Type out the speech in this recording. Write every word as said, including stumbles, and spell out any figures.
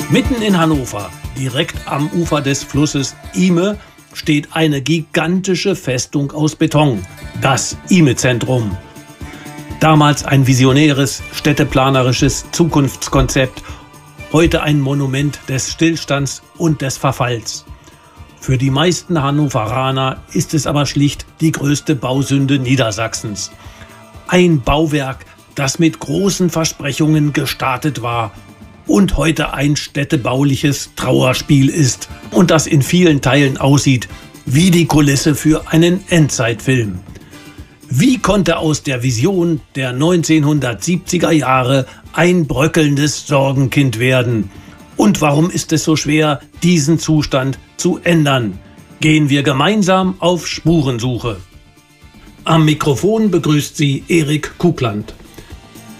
Mitten in Hannover, direkt am Ufer des Flusses Ihme, steht eine gigantische Festung aus Beton, das Ihme-Zentrum. Damals ein visionäres, städteplanerisches Zukunftskonzept, heute ein Monument des Stillstands und des Verfalls. Für die meisten Hannoveraner ist es aber schlicht die größte Bausünde Niedersachsens. Ein Bauwerk, das mit großen Versprechungen gestartet war und heute ein städtebauliches Trauerspiel ist und das in vielen Teilen aussieht wie die Kulisse für einen Endzeitfilm. Wie konnte aus der Vision der neunzehnhundertsiebziger Jahre ein bröckelndes Sorgenkind werden? Und warum ist es so schwer, diesen Zustand zu ändern? Gehen wir gemeinsam auf Spurensuche. Am Mikrofon begrüßt Sie Erik Kugland.